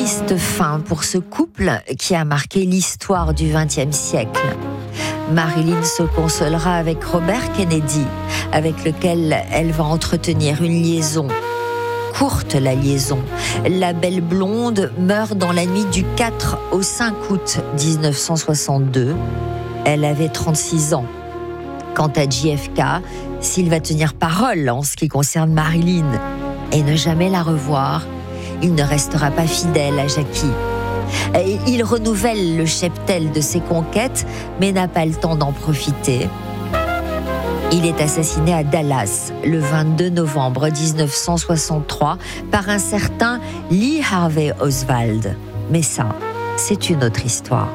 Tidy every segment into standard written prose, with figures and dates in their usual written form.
triste fin pour ce couple qui a marqué l'histoire du XXe siècle. Marilyn se consolera avec Robert Kennedy, avec lequel elle va entretenir une liaison. Courte la liaison. La belle blonde meurt dans la nuit du 4 au 5 août 1962. Elle avait 36 ans. Quant à JFK, s'il va tenir parole en ce qui concerne Marilyn et ne jamais la revoir, il ne restera pas fidèle à Jackie. Il renouvelle le cheptel de ses conquêtes, mais n'a pas le temps d'en profiter. Il est assassiné à Dallas le 22 novembre 1963 par un certain Lee Harvey Oswald. Mais ça, c'est une autre histoire.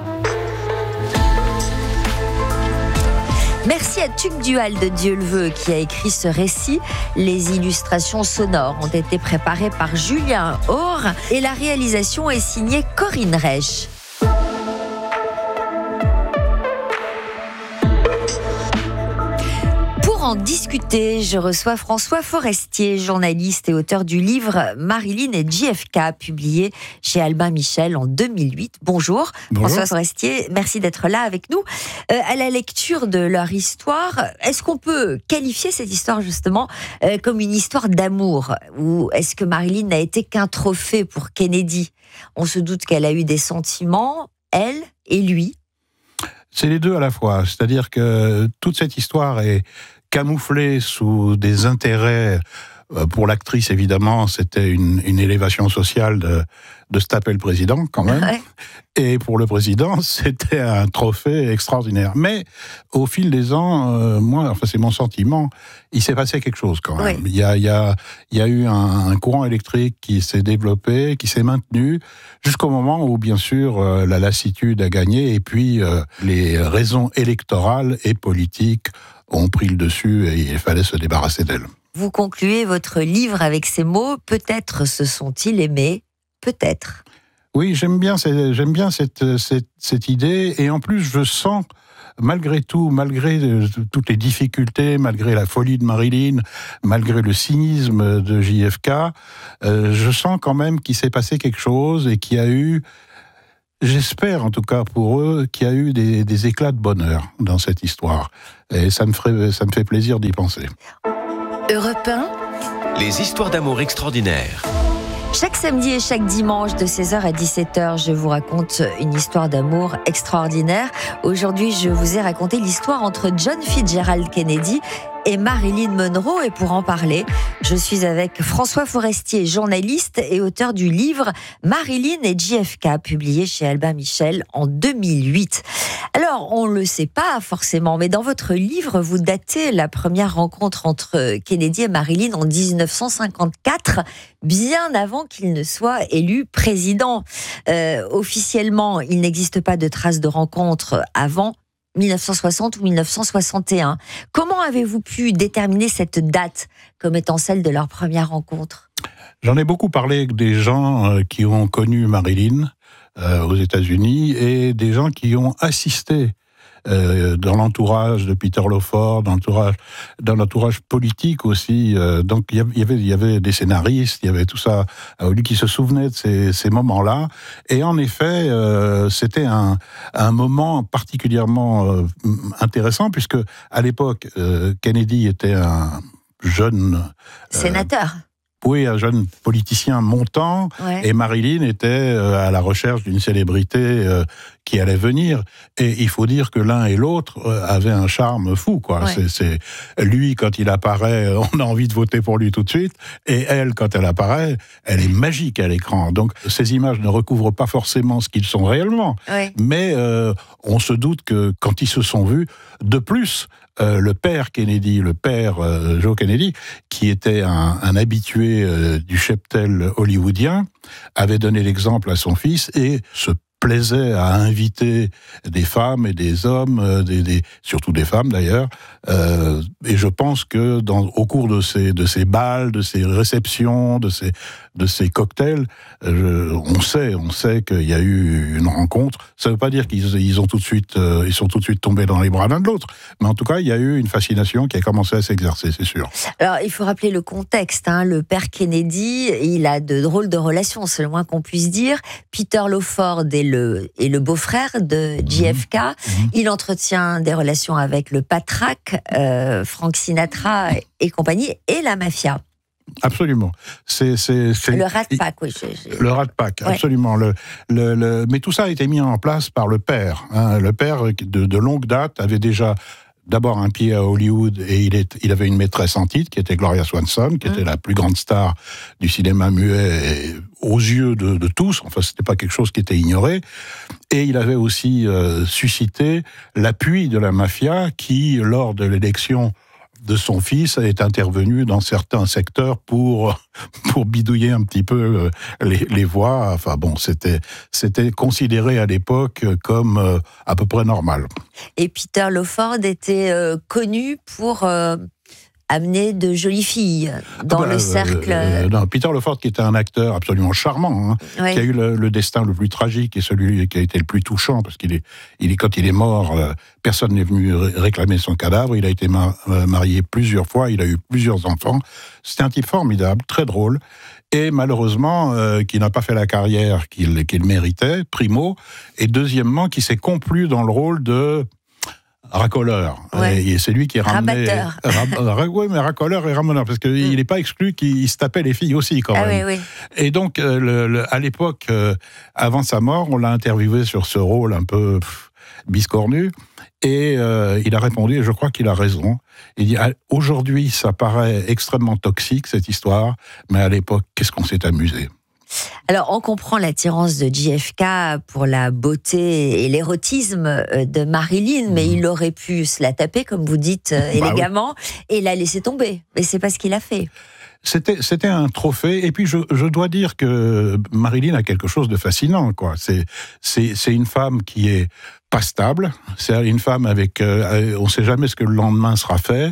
Merci à Tuc Dual de Dieu le veut qui a écrit ce récit. Les illustrations sonores ont été préparées par Julien Aure et la réalisation est signée Corinne Reich. Pour en discuter, je reçois François Forestier, journaliste et auteur du livre Marilyn et JFK, publié chez Albin Michel en 2008. Bonjour. François Forestier, merci d'être là avec nous. À la lecture de leur histoire, est-ce qu'on peut qualifier cette histoire justement comme une histoire d'amour? Ou est-ce que Marilyn n'a été qu'un trophée pour Kennedy? On se doute qu'elle a eu des sentiments, elle et lui. C'est les deux à la fois. C'est-à-dire que toute cette histoire est camouflée sous des intérêts. Pour l'actrice, évidemment, c'était une élévation sociale de se taper le président, quand même. Ouais. Et pour le président, c'était un trophée extraordinaire. Mais au fil des ans, moi, enfin, c'est mon sentiment, il s'est passé quelque chose, quand même. Oui. Il y a eu un courant électrique qui s'est développé, qui s'est maintenu, jusqu'au moment où, bien sûr, la lassitude a gagné, et puis les raisons électorales et politiques ont pris le dessus, et il fallait se débarrasser d'elle. Vous concluez votre livre avec ces mots « Peut-être se sont-ils aimés, peut-être ». Oui, j'aime bien cette idée, et en plus je sens, malgré tout, malgré toutes les difficultés, malgré la folie de Marilyn, malgré le cynisme de JFK, je sens quand même qu'il s'est passé quelque chose et qu'il y a eu, j'espère en tout cas pour eux, qu'il y a eu des éclats de bonheur dans cette histoire. Et ça me fait plaisir d'y penser. Europe 1, les histoires d'amour extraordinaires. Chaque samedi et chaque dimanche de 16h à 17h, je vous raconte une histoire d'amour extraordinaire. Aujourd'hui, je vous ai raconté l'histoire entre John Fitzgerald Kennedy et Marilyn Monroe. Et pour en parler, je suis avec François Forestier, journaliste et auteur du livre Marilyn et JFK, publié chez Albin Michel en 2008. Alors, on ne le sait pas forcément, mais dans votre livre, vous datez la première rencontre entre Kennedy et Marilyn en 1954, bien avant qu'il ne soit élu président. Officiellement, il n'existe pas de traces de rencontre avant 1960 ou 1961. Comment avez-vous pu déterminer cette date comme étant celle de leur première rencontre? J'en ai beaucoup parlé avec des gens qui ont connu Marilyn aux États-Unis et des gens qui ont assisté dans l'entourage de Peter Lawford, dans l'entourage politique aussi. Donc il y avait des scénaristes, il y avait tout ça qui se souvenaient de ces moments-là. Et en effet, c'était un moment particulièrement intéressant puisque à l'époque, Kennedy était un jeune sénateur. Oui, un jeune politicien montant, ouais. Et Marilyn était à la recherche d'une célébrité qui allait venir. Et il faut dire que l'un et l'autre avaient un charme fou, quoi. Ouais. C'est lui, quand il apparaît, on a envie de voter pour lui tout de suite. Et elle, quand elle apparaît, elle est magique à l'écran. Donc, ces images ne recouvrent pas forcément ce qu'ils sont réellement. Ouais. Mais on se doute que quand ils se sont vus, de plus, le père Kennedy, le père Joe Kennedy, qui était un habitué du cheptel hollywoodien, avait donné l'exemple à son fils et ce plaisait à inviter des femmes et des hommes, surtout des femmes d'ailleurs. Et je pense que au cours de ces balles, de ces réceptions, de ces cocktails, on sait qu'il y a eu une rencontre. Ça ne veut pas dire qu'ils sont tout de suite tombés dans les bras l'un de l'autre, mais en tout cas, il y a eu une fascination qui a commencé à s'exercer, c'est sûr. Alors, il faut rappeler le contexte. Le père Kennedy, il a de drôles de relations, c'est le moins qu'on puisse dire. Peter Lawford est le beau-frère de JFK. Il entretient des relations avec le patraque, Frank Sinatra et compagnie, et la mafia. Absolument. C'est le Rat Pack, oui. Le Rat Pack, ouais. Absolument. Mais tout ça a été mis en place par le père. Le père, de longue date, avait déjà d'abord un pied à Hollywood et il avait une maîtresse en titre qui était Gloria Swanson, qui était la plus grande star du cinéma muet aux yeux de tous. Enfin, c'était pas quelque chose qui était ignoré. Et il avait aussi suscité l'appui de la mafia qui, lors de l'élection de son fils, est intervenu dans certains secteurs pour bidouiller un petit peu les voix. Enfin bon, c'était considéré à l'époque comme à peu près normal. Et Peter Lawford était connu pour amener de jolies filles dans le cercle. Peter Lawford, qui était un acteur absolument charmant, qui a eu le destin le plus tragique et celui qui a été le plus touchant, parce quand il est mort, personne n'est venu réclamer son cadavre. Il a été marié plusieurs fois, il a eu plusieurs enfants. C'était un type formidable, très drôle, et malheureusement, qui n'a pas fait la carrière qu'il méritait, primo, et deuxièmement, qui s'est complu dans le rôle de racoleur. Ouais. Et c'est lui qui ramenait... Rabatteur. Oui, mais racoleur et ramoneur, parce qu'il n'est pas exclu qu'il se tapait les filles aussi, quand même. Oui. Et donc, à l'époque, avant sa mort, on l'a interviewé sur ce rôle un peu biscornu, et il a répondu, et je crois qu'il a raison. Il dit, aujourd'hui, ça paraît extrêmement toxique, cette histoire, mais à l'époque, qu'est-ce qu'on s'est amusé. Alors, on comprend l'attirance de JFK pour la beauté et l'érotisme de Marilyn, mais il aurait pu se la taper, comme vous dites, élégamment, et la laisser tomber. Mais c'est pas ce qu'il a fait. C'était un trophée, et puis je dois dire que Marilyn a quelque chose de fascinant, quoi. C'est une femme qui est pas stable, c'est une femme avec, on sait jamais ce que le lendemain sera fait,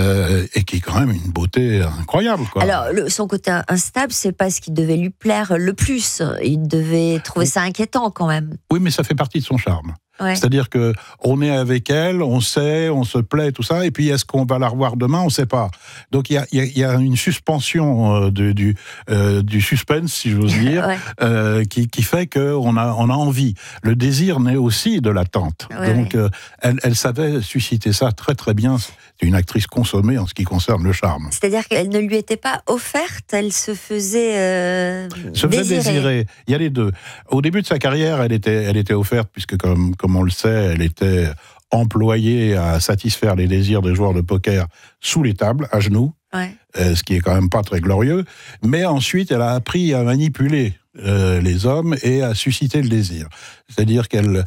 et qui est quand même une beauté incroyable, quoi. Alors, son côté instable, c'est pas ce qui devait lui plaire le plus. Il devait trouver ça inquiétant, quand même. Oui, mais ça fait partie de son charme. Ouais. C'est-à-dire que on est avec elle, on sait, on se plaît, tout ça, et puis est-ce qu'on va la revoir demain, on ne sait pas. Donc il y a une suspension du suspense, si j'ose dire, qui fait qu'on a envie. Le désir naît aussi de l'attente. Ouais. Donc elle savait susciter ça très très bien. C'est une actrice consommée en ce qui concerne le charme. C'est-à-dire qu'elle ne lui était pas offerte, elle se faisait désirer. Il y a les deux. Au début de sa carrière, elle était offerte, puisque comme on le sait, elle était employée à satisfaire les désirs des joueurs de poker sous les tables, à genoux, ce qui est quand même pas très glorieux. Mais ensuite, elle a appris à manipuler les hommes et à susciter le désir. C'est-à-dire qu'elle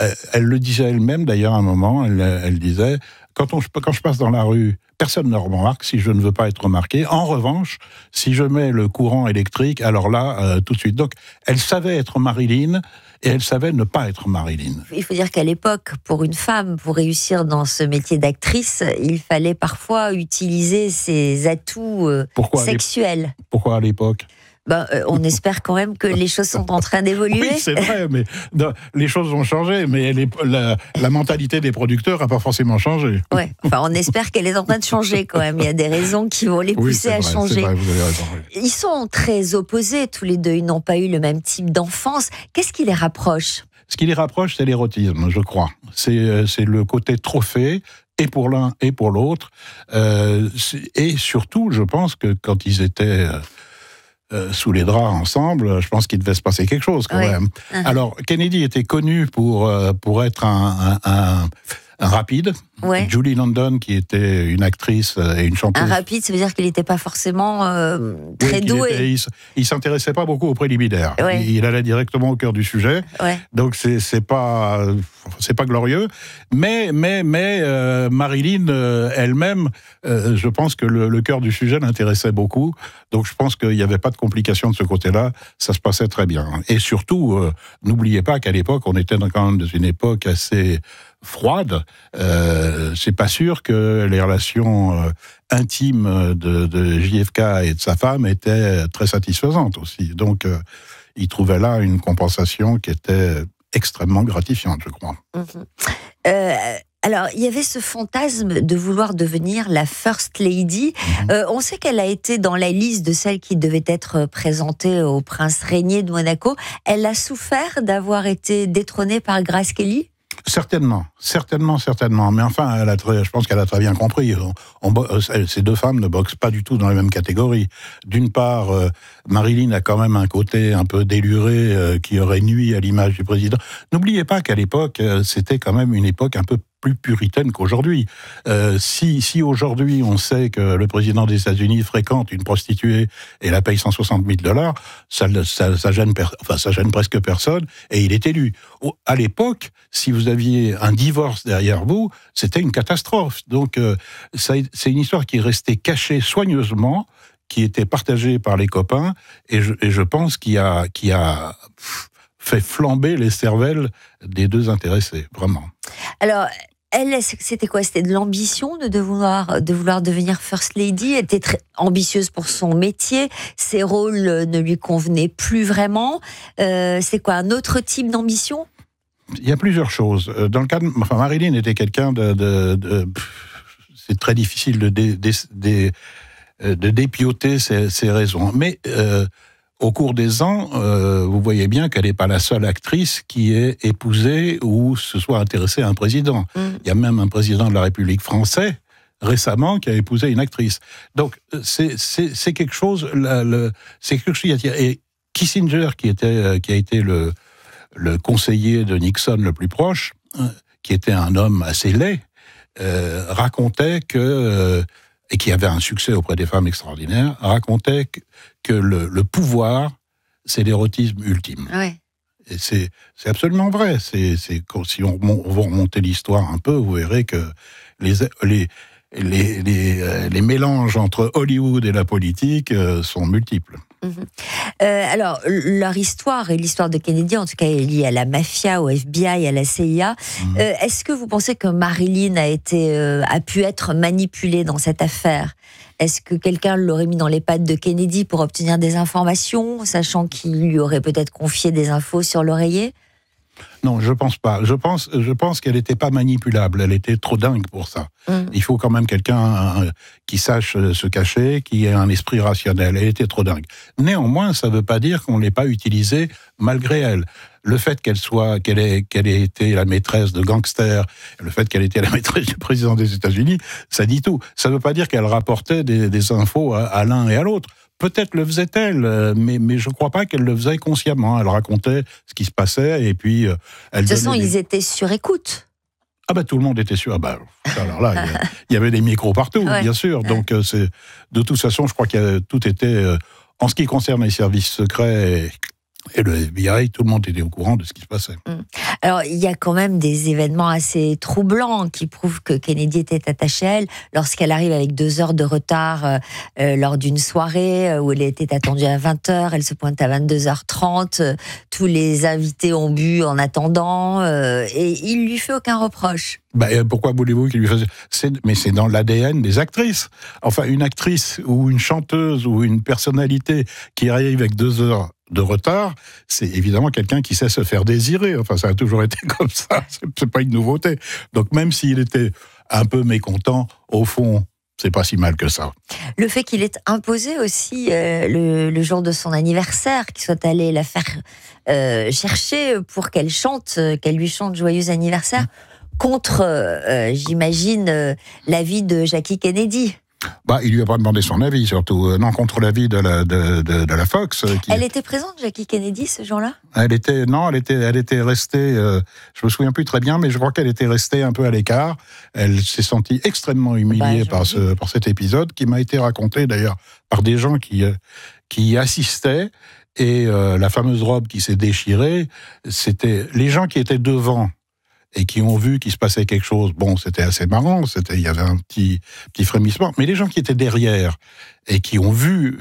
le disait elle-même, d'ailleurs, à un moment, elle disait... Quand je passe dans la rue, personne ne remarque si je ne veux pas être remarqué. En revanche, si je mets le courant électrique, alors là, tout de suite. Donc, elle savait être Marilyn et elle savait ne pas être Marilyn. Il faut dire qu'à l'époque, pour une femme, pour réussir dans ce métier d'actrice, il fallait parfois utiliser ses atouts sexuels. Pourquoi à l'époque ? On espère quand même que les choses sont en train d'évoluer. Oui, c'est vrai, mais les choses ont changé, mais la mentalité des producteurs n'a pas forcément changé. Ouais, on espère qu'elle est en train de changer quand même. Il y a des raisons qui vont les pousser à changer. C'est vrai, vous avez raison. Ils sont très opposés tous les deux. Ils n'ont pas eu le même type d'enfance. Qu'est-ce qui les rapproche ? Ce qui les rapproche, c'est l'érotisme, je crois. C'est le côté trophée, et pour l'un et pour l'autre. Et surtout, je pense que quand ils étaient... sous les draps ensemble, je pense qu'il devait se passer quelque chose quand même. Alors, Kennedy était connu pour être un rapide. Ouais. Julie London, qui était une actrice et une chanteuse. Un rapide, ça veut dire qu'il n'était pas forcément très doué. Il s'intéressait pas beaucoup aux préliminaires. Ouais. Il allait directement au cœur du sujet. Ouais. Donc c'est pas glorieux. Mais Marilyn elle-même, je pense que le cœur du sujet l'intéressait beaucoup. Donc je pense qu'il n'y avait pas de complications de ce côté-là. Ça se passait très bien. Et surtout, n'oubliez pas qu'à l'époque, on était quand même dans une époque assez froide. C'est pas sûr que les relations intimes de JFK et de sa femme étaient très satisfaisantes aussi. Donc, il trouvait là une compensation qui était extrêmement gratifiante, je crois. Alors, il y avait ce fantasme de vouloir devenir la First Lady. On sait qu'elle a été dans la liste de celles qui devaient être présentées au prince régnier de Monaco. Elle a souffert d'avoir été détrônée par Grace Kelly ? Certainement. Mais enfin, je pense qu'elle a très bien compris. Ces deux femmes ne boxent pas du tout dans les mêmes catégories. D'une part, Marilyn a quand même un côté un peu déluré qui aurait nui à l'image du président. N'oubliez pas qu'à l'époque, c'était quand même une époque un peu plus puritaine qu'aujourd'hui. Si aujourd'hui on sait que le président des États-Unis fréquente une prostituée et la paye $160,000, ça gêne presque personne et il est élu. À l'époque, si vous aviez un divorce derrière vous, c'était une catastrophe. Donc c'est une histoire qui est restée cachée soigneusement, qui était partagée par les copains et je pense qu'il a fait flamber les cervelles des deux intéressés, vraiment. Alors, elle, c'était quoi ? C'était de l'ambition de vouloir devenir First Lady. Elle était très ambitieuse pour son métier. Ses rôles ne lui convenaient plus vraiment. C'est quoi, un autre type d'ambition ? Il y a plusieurs choses. Dans le cas Marilyn était quelqu'un c'est très difficile de dépioter ses raisons. Mais au cours des ans, vous voyez bien qu'elle n'est pas la seule actrice qui ait épousé ou se soit intéressée à un président. Il y a même un président de la République française récemment qui a épousé une actrice. Donc c'est quelque chose. C'est quelque chose. Et Kissinger, qui a été le conseiller de Nixon le plus proche, qui était un homme assez laid, racontait et qui avait un succès auprès des femmes extraordinaires, racontait que le pouvoir, c'est l'érotisme ultime. Ouais. Et c'est absolument vrai. Si on va remonter l'histoire un peu, vous verrez que les mélanges entre Hollywood et la politique sont multiples. Alors, leur histoire et l'histoire de Kennedy, en tout cas, est liée à la mafia, au FBI, à la CIA. Est-ce que vous pensez que Marilyn a pu être manipulée dans cette affaire ? Est-ce que quelqu'un l'aurait mis dans les pattes de Kennedy pour obtenir des informations, sachant qu'il lui aurait peut-être confié des infos sur l'oreiller ? Non, je pense pas. Je pense qu'elle n'était pas manipulable. Elle était trop dingue pour ça. Il faut quand même quelqu'un qui sache se cacher, qui ait un esprit rationnel. Elle était trop dingue. Néanmoins, ça ne veut pas dire qu'on ne l'ait pas utilisée malgré elle. Le fait qu'elle ait été la maîtresse de gangsters, le fait qu'elle ait été la maîtresse du président des États-Unis, ça dit tout. Ça ne veut pas dire qu'elle rapportait des infos à l'un et à l'autre. Peut-être le faisait-elle, mais je ne crois pas qu'elle le faisait consciemment. Elle racontait ce qui se passait et puis elle. De toute façon, ils étaient sur écoute. Ah ben tout le monde était sûr. Alors là, il y avait des micros partout, bien sûr. Donc de toute façon, je crois que tout était en ce qui concerne les services secrets et le FBI, tout le monde était au courant de ce qui se passait. Alors, il y a quand même des événements assez troublants qui prouvent que Kennedy était attaché à elle. Lorsqu'elle arrive avec 2 heures de retard lors d'une soirée où elle était attendue à 20h, elle se pointe à 22h30, tous les invités ont bu en attendant, et il lui fait aucun reproche. Pourquoi voulez-vous qu'il lui fasse... Mais c'est dans l'ADN des actrices. Enfin, une actrice ou une chanteuse ou une personnalité qui arrive avec 2 heures de retard, c'est évidemment quelqu'un qui sait se faire désirer. Enfin, ça a toujours été comme ça. C'est pas une nouveauté. Donc, même s'il était un peu mécontent, au fond, c'est pas si mal que ça. Le fait qu'il ait imposé aussi le jour de son anniversaire, qu'il soit allé la faire chercher pour qu'elle lui chante joyeux anniversaire, contre, j'imagine, l'avis de Jackie Kennedy. Il lui a pas demandé son avis, surtout. Non, contre l'avis de la Fox. Elle était présente, Jackie Kennedy, ce jour-là ? Elle était restée, je me souviens plus très bien, mais je crois qu'elle était restée un peu à l'écart. Elle s'est sentie extrêmement humiliée par cet épisode, qui m'a été raconté d'ailleurs par des gens qui y assistaient. Et la fameuse robe qui s'est déchirée, c'était les gens qui étaient devant et qui ont vu qu'il se passait quelque chose. Bon, c'était assez marrant, il y avait un petit frémissement. Mais les gens qui étaient derrière et qui ont vu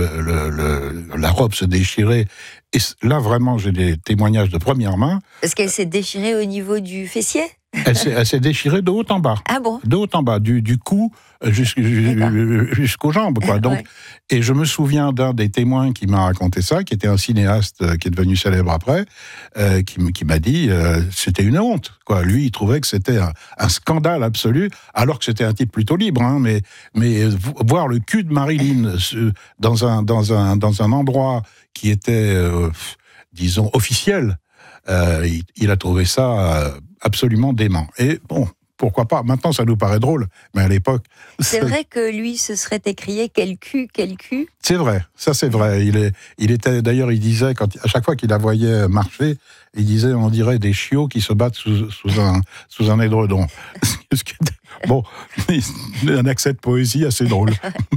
la robe se déchirer, et là vraiment j'ai des témoignages de première main. Est-ce qu'elle s'est déchirée au niveau du fessier ? Elle s'est déchirée de haut en bas. Ah bon ? De haut en bas, du cou jusqu'aux jambes, quoi. Donc, et je me souviens d'un des témoins qui m'a raconté ça, qui était un cinéaste qui est devenu célèbre après, qui m'a dit c'était une honte, quoi. Lui, il trouvait que c'était un scandale absolu, alors que c'était un type plutôt libre, hein, mais voir le cul de Marilyn dans un endroit qui était, disons, officiel, il a trouvé ça absolument dément. Et bon, pourquoi pas ? Maintenant, ça nous paraît drôle, mais à l'époque... C'est vrai que lui se serait écrié « Quel cul ». C'est vrai, ça c'est vrai. Il était, d'ailleurs, il disait, à chaque fois qu'il la voyait marcher, il disait, on dirait des chiots qui se battent sous un édredon. Bon, un accès de poésie assez drôle.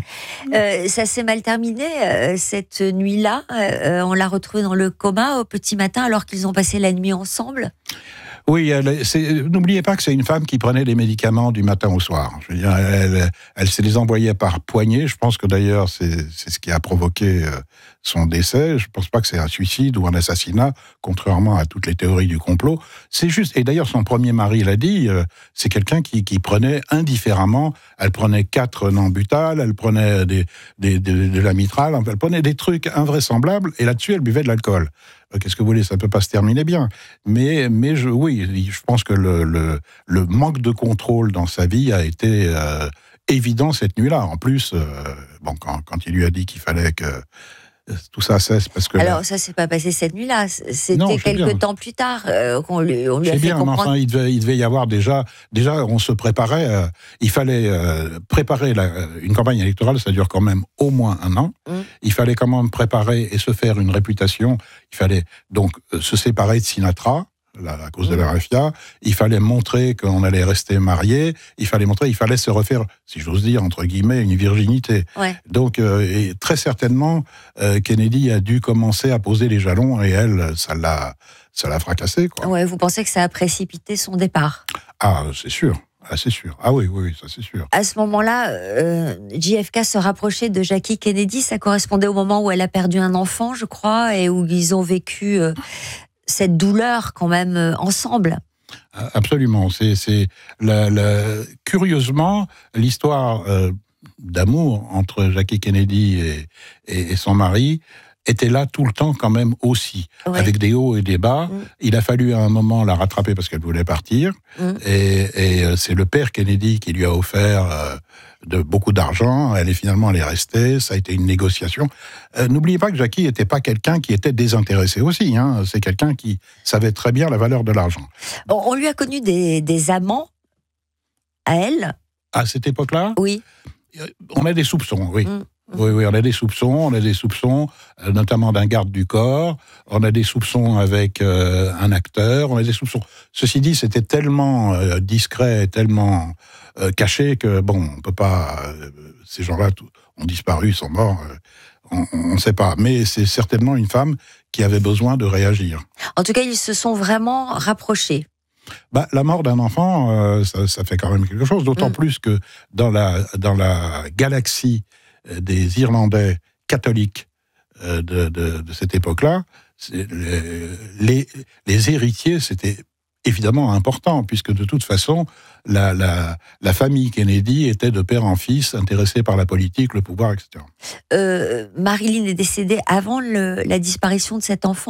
Ça s'est mal terminé, cette nuit-là. On l'a retrouvée dans le coma au petit matin, alors qu'ils ont passé la nuit ensemble. Oui, n'oubliez pas que c'est une femme qui prenait des médicaments du matin au soir. Je veux dire, elle se les envoyait par poignée. Je pense que d'ailleurs, c'est ce qui a provoqué son décès. Je ne pense pas que c'est un suicide ou un assassinat, contrairement à toutes les théories du complot. C'est juste, et d'ailleurs son premier mari l'a dit, c'est quelqu'un qui prenait indifféremment. Elle prenait 4 Nambutal, elle prenait de la Mitral, elle prenait des trucs invraisemblables, et là-dessus, elle buvait de l'alcool. Qu'est-ce que vous voulez, ça ne peut pas se terminer bien. Mais je pense que le manque de contrôle dans sa vie a été évident cette nuit-là. En plus, quand il lui a dit qu'il fallait que tout ça cesse, parce que... Alors, ça ne s'est pas passé cette nuit-là, c'était quelques temps plus tard qu'on lui a fait comprendre... Mais enfin, il devait y avoir déjà, on se préparait, il fallait préparer une campagne électorale, ça dure quand même au moins 1 an, il fallait quand même préparer et se faire une réputation, il fallait donc se séparer de Sinatra, à cause de la mafia, il fallait montrer qu'on allait rester mariés, il fallait se refaire, si j'ose dire, entre guillemets, une virginité. Ouais. Donc, et très certainement, Kennedy a dû commencer à poser les jalons, et elle, ça l'a fracassé, quoi. Ouais, vous pensez que ça a précipité son départ ? Ah, c'est sûr. Ah, c'est sûr. Ah oui, ça c'est sûr. À ce moment-là, JFK se rapprochait de Jackie Kennedy, ça correspondait au moment où elle a perdu un enfant, je crois, et où ils ont vécu... cette douleur quand même ensemble. Absolument. Curieusement, l'histoire d'amour entre Jackie Kennedy et son mari était là tout le temps quand même aussi, avec des hauts et des bas. Il a fallu à un moment la rattraper parce qu'elle voulait partir, et c'est le père Kennedy qui lui a offert beaucoup d'argent. Elle est restée, ça a été une négociation. N'oubliez pas que Jackie n'était pas quelqu'un qui était désintéressé aussi, hein. C'est quelqu'un qui savait très bien la valeur de l'argent. On lui a connu des amants à elle. À cette époque-là ? Oui. On a des soupçons, oui. Oui, on a des soupçons, notamment d'un garde du corps, on a des soupçons avec un acteur, on a des soupçons. Ceci dit, c'était tellement discret, tellement caché que, on peut pas... ces gens-là ont disparu, sont morts, on ne sait pas. Mais c'est certainement une femme qui avait besoin de réagir. En tout cas, ils se sont vraiment rapprochés. La mort d'un enfant, ça fait quand même quelque chose, d'autant plus que dans la galaxie des Irlandais catholiques de cette époque-là, les héritiers, c'était évidemment important, puisque de toute façon, la famille Kennedy était de père en fils, intéressée par la politique, le pouvoir, etc. Marilyn est décédée avant la disparition de cet enfant ?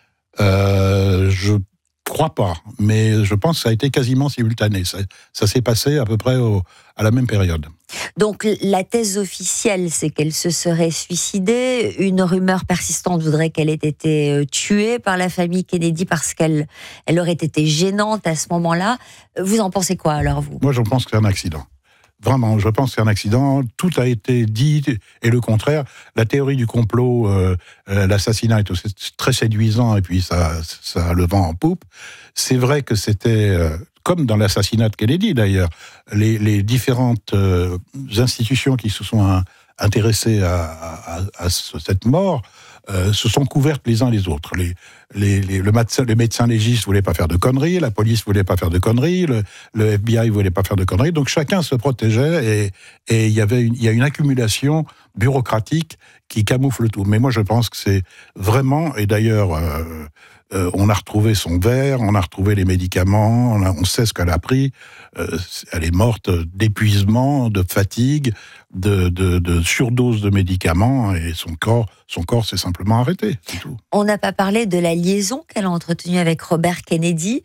Je crois pas, mais je pense que ça a été quasiment simultané. Ça s'est passé à peu près à la même période. Donc la thèse officielle, c'est qu'elle se serait suicidée. Une rumeur persistante voudrait qu'elle ait été tuée par la famille Kennedy parce qu'elle aurait été gênante à ce moment-là. Vous en pensez quoi alors, vous ? Moi, je pense que c'est un accident. Vraiment, je pense que c'est un accident. Tout a été dit et le contraire. La théorie du complot, l'assassinat est aussi très séduisant et puis ça a le vent en poupe. C'est vrai que c'était, comme dans l'assassinat de Kennedy d'ailleurs, les différentes institutions qui se sont intéressées à cette mort se sont couvertes les uns les autres. Le médecin légiste voulait pas faire de conneries, la police voulait pas faire de conneries, le FBI voulait pas faire de conneries, donc chacun se protégeait et il y a une accumulation bureaucratique qui camoufle tout. Mais moi je pense que c'est vraiment, et d'ailleurs on a retrouvé son verre, on a retrouvé les médicaments, on sait ce qu'elle a pris. Elle est morte d'épuisement, de fatigue, de surdose de médicaments, et son corps s'est simplement arrêté, c'est tout. On n'a pas parlé de la liaison qu'elle a entretenue avec Robert Kennedy.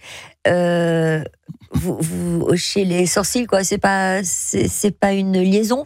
Vous hochez les sourcils, quoi. C'est pas une liaison?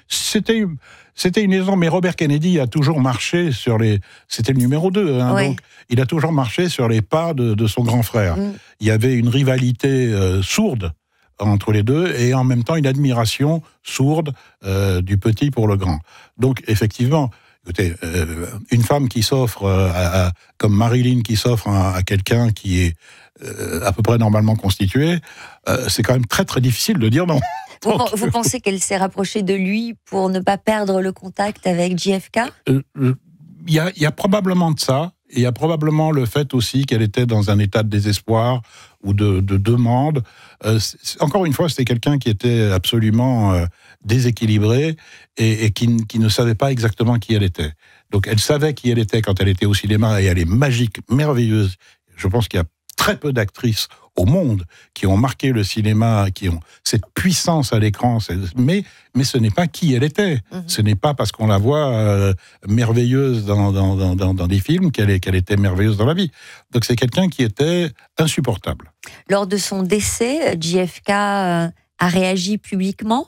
C'était une liaison, mais Robert Kennedy a toujours marché sur les... C'était le numéro 2, hein, donc il a toujours marché sur les pas de son grand frère. Il y avait une rivalité sourde entre les deux, et en même temps une admiration sourde du petit pour le grand. Donc effectivement, écoutez, une femme qui s'offre, comme Marilyn qui s'offre à quelqu'un qui est à peu près normalement constitué, c'est quand même très très difficile de dire non. Vous pensez qu'elle s'est rapprochée de lui pour ne pas perdre le contact avec JFK? Il y a probablement de ça. Et il y a probablement le fait aussi qu'elle était dans un état de désespoir ou de demande. Encore une fois, c'était quelqu'un qui était absolument déséquilibré et qui ne savait pas exactement qui elle était. Donc elle savait qui elle était quand elle était au cinéma, et elle est magique, merveilleuse. Je pense qu'il y a très peu d'actrices au monde qui ont marqué le cinéma, qui ont cette puissance à l'écran, mais ce n'est pas qui elle était. Ce n'est pas parce qu'on la voit merveilleuse dans des films qu'elle était merveilleuse dans la vie. Donc c'est quelqu'un qui était insupportable. Lors de son décès, JFK a réagi publiquement?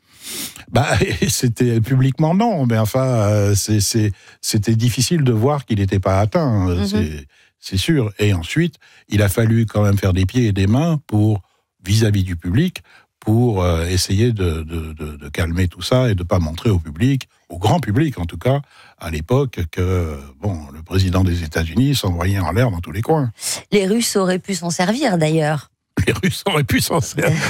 C'était publiquement non, mais enfin, c'était difficile de voir qu'il n'était pas atteint. C'est sûr. Et ensuite, il a fallu quand même faire des pieds et des mains vis-à-vis du public, pour essayer de calmer tout ça et de ne pas montrer au public, au grand public en tout cas, à l'époque, que le président des États-Unis s'envoyait en l'air dans tous les coins. Les Russes auraient pu s'en servir d'ailleurs. Les Russes auraient pu s'en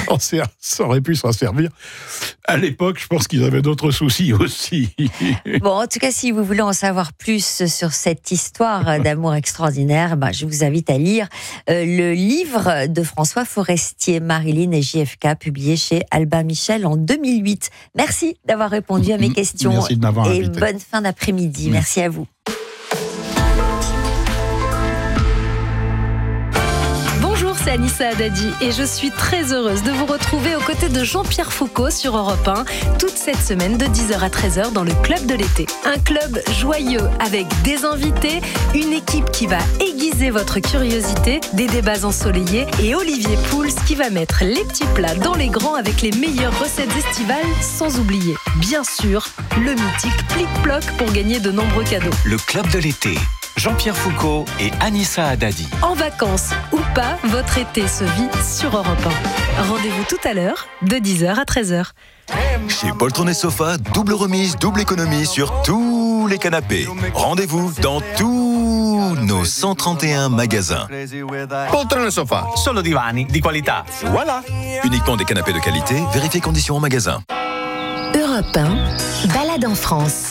servir. À l'époque, je pense qu'ils avaient d'autres soucis aussi. Bon, en tout cas, si vous voulez en savoir plus sur cette histoire d'amour extraordinaire, je vous invite à lire le livre de François Forestier, Marilyn et JFK, publié chez Albin Michel en 2008. Merci d'avoir répondu à mes questions. Merci de m'avoir invité. Et bonne fin d'après-midi. Merci à vous. C'est Anissa Haddadi et je suis très heureuse de vous retrouver aux côtés de Jean-Pierre Foucault sur Europe 1 toute cette semaine de 10h à 13h dans le Club de l'été. Un club joyeux avec des invités, une équipe qui va aiguiser votre curiosité, des débats ensoleillés et Olivier Pouls qui va mettre les petits plats dans les grands avec les meilleures recettes estivales, sans oublier, bien sûr, le mythique plic-ploc pour gagner de nombreux cadeaux. Le Club de l'été. Jean-Pierre Foucault et Anissa Haddadi. En vacances ou pas, votre été se vit sur Europe 1. Rendez-vous tout à l'heure, de 10h à 13h. Chez Poltron et Sofa, double remise, double économie sur tous les canapés. Rendez-vous dans tous nos 131 magasins. Poltron et Sofa, solo divani di qualità. Voilà. Uniquement des canapés de qualité, vérifiez conditions en magasin. Europe 1, balade en France.